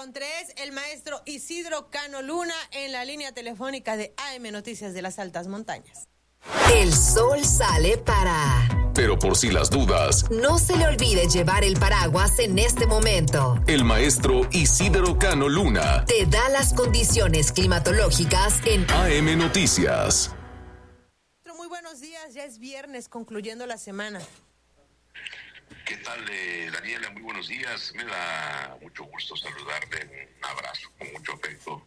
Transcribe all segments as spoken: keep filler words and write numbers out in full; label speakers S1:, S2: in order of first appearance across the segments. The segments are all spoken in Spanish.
S1: encontré es el maestro Isidro Cano Luna en la línea telefónica de A M Noticias de las Altas Montañas.
S2: El sol sale para...
S3: Pero por si las dudas,
S2: no se le olvide llevar el paraguas en este momento.
S3: El maestro Isidro Cano Luna
S2: te da las condiciones climatológicas en
S3: A M Noticias.
S1: Muy buenos días, ya es viernes, concluyendo la semana.
S4: ¿Qué tal, eh, Daniela? Muy buenos días. Me da mucho gusto saludarle. Un abrazo con mucho afecto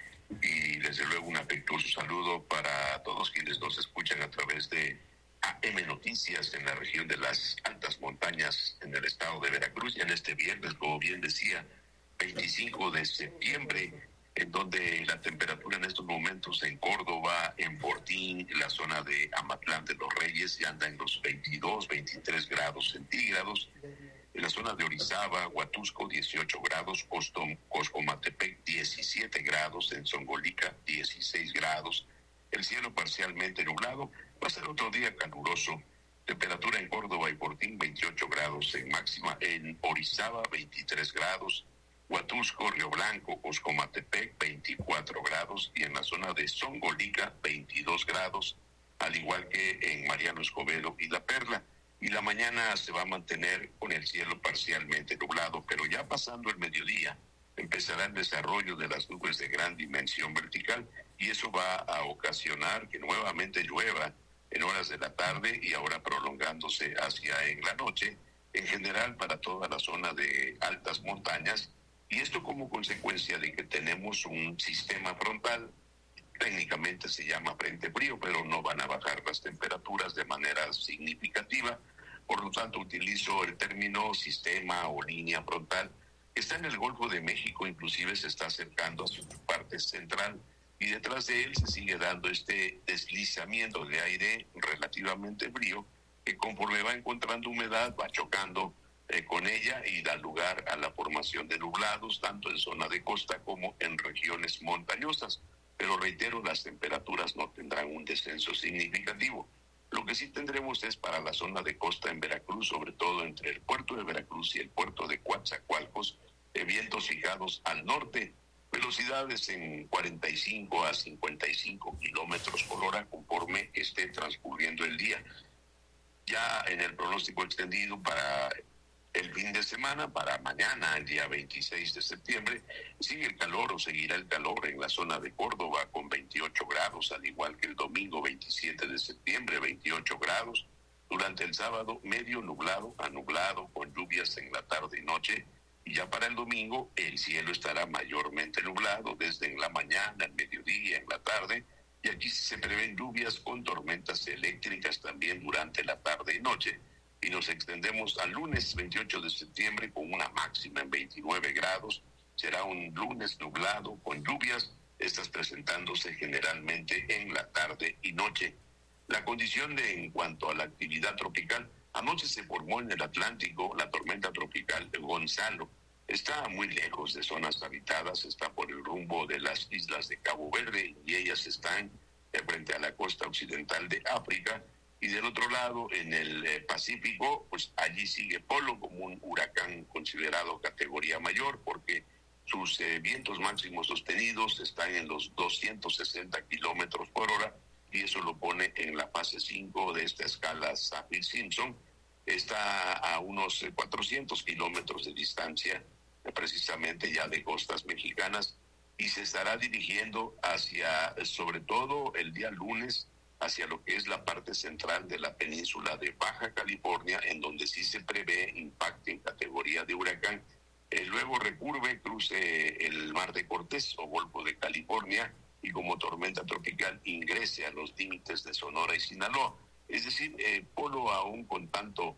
S4: y desde luego un afectuoso saludo para todos quienes nos escuchan a través de A M Noticias en la región de las Altas Montañas en el estado de Veracruz. Y en este viernes, como bien decía, veinticinco de septiembre, en donde la temperatura en estos momentos en Córdoba, en Fortín, en la zona de Amatlán de los Reyes, ya anda en los veintidós, veintitrés grados centígrados. En la zona de Orizaba, Huatusco, dieciocho grados, Coscomatepec, diecisiete grados, en Zongolica, dieciséis grados. El cielo parcialmente nublado. Va a ser otro día caluroso. Temperatura en Córdoba y Fortín, veintiocho grados en máxima. En Orizaba, veintitrés grados. Huatusco, Río Blanco, Coscomatepec, veinticuatro grados. Y en la zona de Zongolica, veintidós grados. Al igual que en Mariano Escobedo y La Perla. Y la mañana se va a mantener con el cielo parcialmente nublado, pero ya pasando el mediodía empezará el desarrollo de las nubes de gran dimensión vertical y eso va a ocasionar que nuevamente llueva en horas de la tarde y ahora prolongándose hacia en la noche, en general para toda la zona de altas montañas, y esto como consecuencia de que tenemos un sistema frontal. Técnicamente se llama frente frío, pero no van a bajar las temperaturas de manera significativa. Por lo tanto, utilizo el término sistema o línea frontal. Está en el Golfo de México, inclusive se está acercando a su parte central. Y detrás de él se sigue dando este deslizamiento de aire relativamente frío, que conforme va encontrando humedad, va chocando eh, con ella y da lugar a la formación de nublados, tanto en zona de costa como en regiones montañosas. Pero reitero, las temperaturas no tendrán un descenso significativo. Lo que sí tendremos es para la zona de costa en Veracruz, sobre todo entre el puerto de Veracruz y el puerto de Coatzacoalcos, de vientos fijados al norte, velocidades en cuarenta y cinco a cincuenta y cinco kilómetros por hora conforme esté transcurriendo el día. Ya en el pronóstico extendido para el fin de semana, para mañana, el día veintiséis de septiembre, sigue el calor o seguirá el calor en la zona de Córdoba con veintiocho grados, al igual que el domingo veintisiete de septiembre, veintiocho grados. Durante el sábado, medio nublado a nublado, con lluvias en la tarde y noche. Y ya para el domingo, el cielo estará mayormente nublado desde en la mañana, el mediodía, en la tarde. Y aquí se prevén lluvias con tormentas eléctricas también durante la tarde y noche. Y nos extendemos al lunes veintiocho de septiembre con una máxima en veintinueve grados. Será un lunes nublado con lluvias, estas presentándose generalmente en la tarde y noche. La condición de en cuanto a la actividad tropical, anoche se formó en el Atlántico la tormenta tropical Gonzalo. Está muy lejos de zonas habitadas, está por el rumbo de las islas de Cabo Verde y ellas están frente a la costa occidental de África. Y del otro lado, en el eh, Pacífico, pues allí sigue Polo como un huracán considerado categoría mayor porque sus eh, vientos máximos sostenidos están en los doscientos sesenta kilómetros por hora y eso lo pone en la fase cinco de esta escala Saffir-Simpson. Está a unos eh, cuatrocientos kilómetros de distancia, eh, precisamente ya de costas mexicanas, y se estará dirigiendo hacia, eh, sobre todo el día lunes, hacia lo que es la parte central de la península de Baja California, en donde sí se prevé impacto en categoría de huracán. Eh, luego recurve, cruce el Mar de Cortés o Golfo de California y como tormenta tropical ingrese a los límites de Sonora y Sinaloa. Es decir, eh, Polo aún con tanto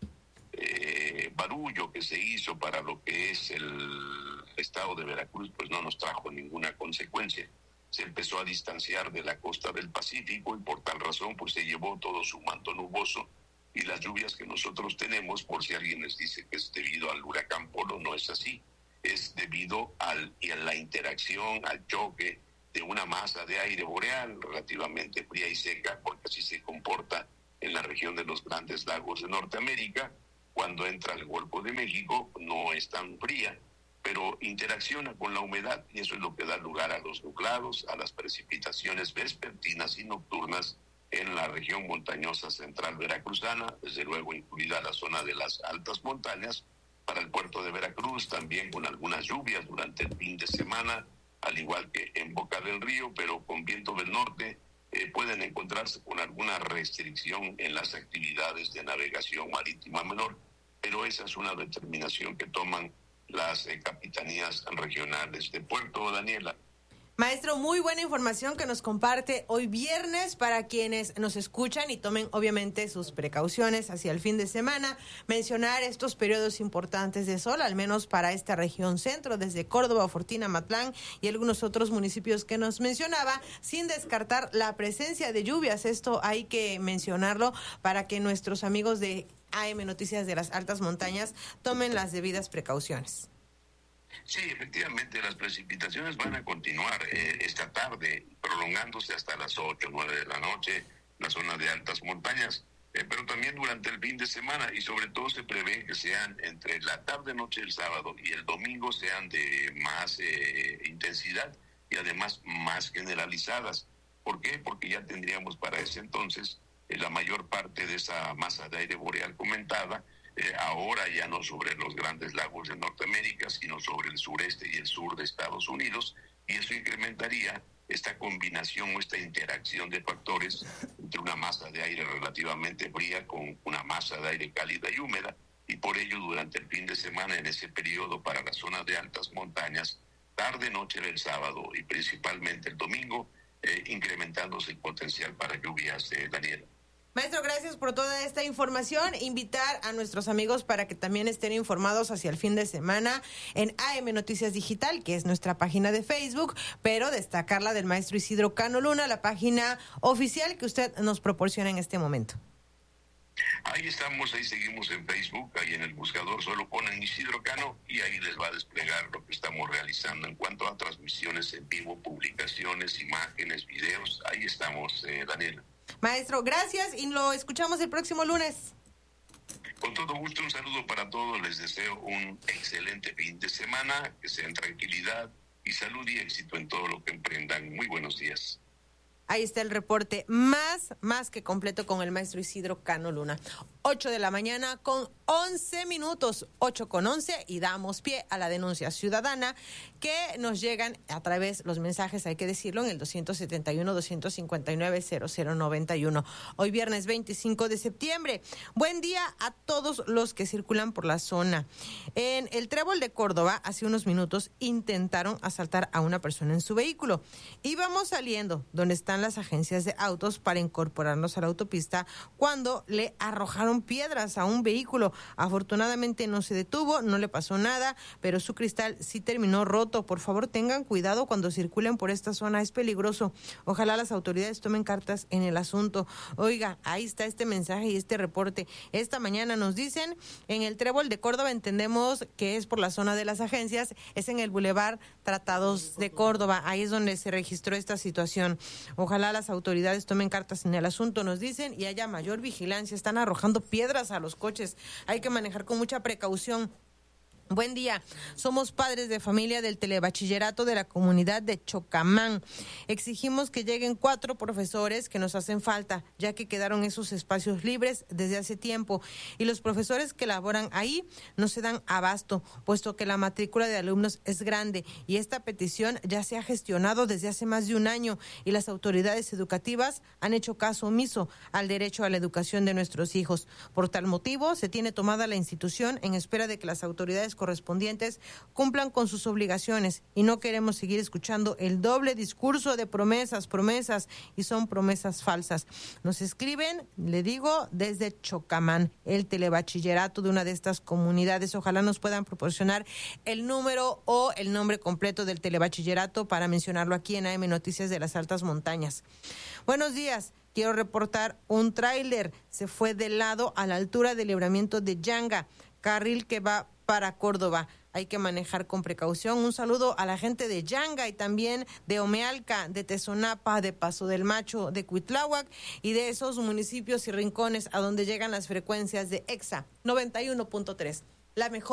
S4: eh, barullo que se hizo para lo que es el estado de Veracruz, pues no nos trajo ninguna consecuencia. Se empezó a distanciar de la costa del Pacífico y por tal razón pues se llevó todo su manto nuboso y las lluvias que nosotros tenemos, por si alguien les dice que es debido al huracán Polo, no es así. Es debido al, a la interacción, al choque de una masa de aire boreal relativamente fría y seca, porque así se comporta en la región de los Grandes Lagos de Norteamérica. Cuando entra al Golfo de México no es tan fría, pero interacciona con la humedad y eso es lo que da lugar a los nublados, a las precipitaciones vespertinas y nocturnas en la región montañosa central veracruzana, desde luego incluida la zona de las altas montañas, para el puerto de Veracruz, también con algunas lluvias durante el fin de semana, al igual que en Boca del Río, pero con viento del norte, eh, pueden encontrarse con alguna restricción en las actividades de navegación marítima menor, pero esa es una determinación que toman las eh, capitanías regionales de puerto. Daniela.
S1: Maestro, muy buena información que nos comparte hoy viernes para quienes nos escuchan y tomen obviamente sus precauciones hacia el fin de semana. Mencionar estos periodos importantes de sol, al menos para esta región centro, desde Córdoba, Fortín, Matlán y algunos otros municipios que nos mencionaba, sin descartar la presencia de lluvias. Esto hay que mencionarlo para que nuestros amigos de A M Noticias de las Altas Montañas tomen las debidas precauciones.
S4: Sí, efectivamente, las precipitaciones van a continuar eh, esta tarde, prolongándose hasta las ocho, nueve de la noche, en la zona de altas montañas, eh, pero también durante el fin de semana, y sobre todo se prevé que sean entre la tarde-noche del sábado y el domingo sean de más eh, intensidad y además más generalizadas. ¿Por qué? Porque ya tendríamos para ese entonces eh, la mayor parte de esa masa de aire boreal comentada, Eh, ahora ya no sobre los grandes lagos de Norteamérica, sino sobre el sureste y el sur de Estados Unidos, y eso incrementaría esta combinación o esta interacción de factores entre una masa de aire relativamente fría con una masa de aire cálida y húmeda, y por ello durante el fin de semana en ese periodo para las zonas de altas montañas, tarde-noche del sábado y principalmente el domingo, eh, incrementándose el potencial para lluvias, eh, Daniela.
S1: Maestro, gracias por toda esta información. Invitar a nuestros amigos para que también estén informados hacia el fin de semana en A M Noticias Digital, que es nuestra página de Facebook, pero destacar la del maestro Isidro Cano Luna, la página oficial que usted nos proporciona en este momento.
S4: Ahí estamos, ahí seguimos en Facebook, ahí en el buscador solo ponen Isidro Cano y ahí les va a desplegar lo que estamos realizando en cuanto a transmisiones en vivo, publicaciones, imágenes, videos. Ahí estamos, eh, Daniela.
S1: Maestro, gracias y lo escuchamos el próximo lunes.
S4: Con todo gusto, un saludo para todos. Les deseo un excelente fin de semana, que sea en tranquilidad y salud y éxito en todo lo que emprendan. Muy buenos días.
S1: Ahí está el reporte más, más que completo con el maestro Isidro Cano Luna. ocho de la mañana con once minutos, ocho con once, y damos pie a la denuncia ciudadana que nos llegan a través los mensajes, hay que decirlo, en el dos setenta y uno, dos cincuenta y nueve, cero cero noventa y uno. Hoy viernes veinticinco de septiembre. Buen día a todos los que circulan por la zona. En el Trébol de Córdoba, hace unos minutos, intentaron asaltar a una persona en su vehículo. Íbamos saliendo donde están las agencias de autos para incorporarnos a la autopista cuando le arrojaron piedras a un vehículo. Afortunadamente no se detuvo, no le pasó nada, pero su cristal sí terminó roto. Por favor, tengan cuidado cuando circulen por esta zona, es peligroso. Ojalá las autoridades tomen cartas en el asunto. Oiga, ahí está este mensaje y este reporte. Esta mañana nos dicen, en el Trébol de Córdoba, entendemos que es por la zona de las agencias, es en el Boulevard Tratados de Córdoba, ahí es donde se registró esta situación. Ojalá las autoridades tomen cartas en el asunto, nos dicen, y haya mayor vigilancia. Están arrojando piedras a los coches. Hay que manejar con mucha precaución. Buen día, somos padres de familia del telebachillerato de la comunidad de Chocamán. Exigimos que lleguen cuatro profesores que nos hacen falta, ya que quedaron esos espacios libres desde hace tiempo y los profesores que laboran ahí no se dan abasto, puesto que la matrícula de alumnos es grande y esta petición ya se ha gestionado desde hace más de un año y las autoridades educativas han hecho caso omiso al derecho a la educación de nuestros hijos. Por tal motivo, se tiene tomada la institución en espera de que las autoridades correspondientes cumplan con sus obligaciones y no queremos seguir escuchando el doble discurso de promesas, promesas y son promesas falsas. Nos escriben, le digo, desde Chocamán, el telebachillerato de una de estas comunidades. Ojalá nos puedan proporcionar el número o el nombre completo del telebachillerato para mencionarlo aquí en A M Noticias de las Altas Montañas. Buenos días. Quiero reportar un tráiler. Se fue de lado a la altura del libramiento de Yanga, carril que va para Córdoba. Hay que manejar con precaución. Un saludo a la gente de Yanga y también de Omealca, de Tezonapa, de Paso del Macho, de Cuitláhuac y de esos municipios y rincones a donde llegan las frecuencias de EXA noventa y uno punto tres. La mejor